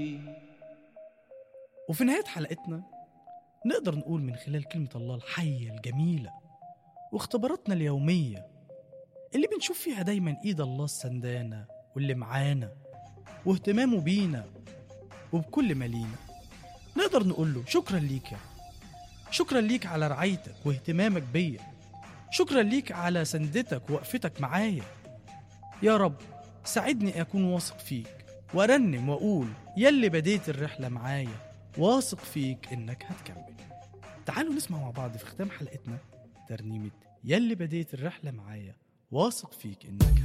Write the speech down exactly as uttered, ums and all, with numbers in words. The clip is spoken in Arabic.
وفي نهاية حلقتنا نقدر نقول من خلال كلمة الله الحية الجميلة واختباراتنا اليومية اللي بنشوف فيها دايما إيد الله السندانة واللي معانا واهتمامه بينا وبكل ما لينا، نقدر نقول له شكرا ليك يا رب، شكرا ليك على رعايتك واهتمامك بيا، شكرا ليك على سندتك ووقفتك معايا يا رب. ساعدني أكون واثق فيك وأرنم وأقول يلي بديت الرحلة معايا واثق فيك إنك هتكمل. تعالوا نسمع مع بعض في ختام حلقتنا ترنيمة يلي بديت الرحلة معايا واثق فيك إنك